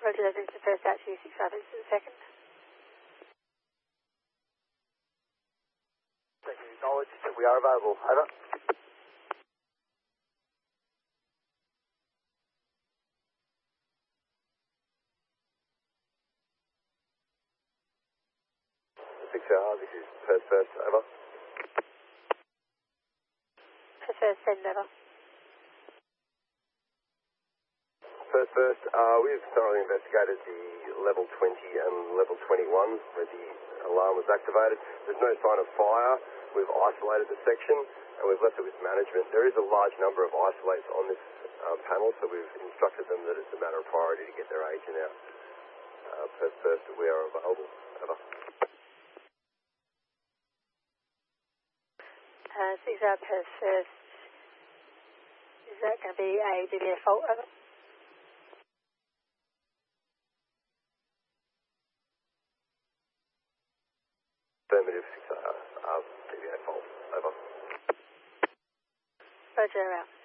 Roger, that is the first out to you, 6 others to the second. Thank you. Knowledge, we are available. Over. This is Perth first, over. Perth first, send over. Perth first, we've thoroughly investigated the level 20 and level 21 where the alarm was activated. There's no sign of fire. We've isolated the section and we've left it with management. There is a large number of isolates on this panel, so we've instructed them that it's a matter of priority to get their agent out. Perth first, we are available. Over. 6 out Perth first. Is that going to be a DVF fault? Over. Affirmative, 6 DVA fault. Over. Roger, out.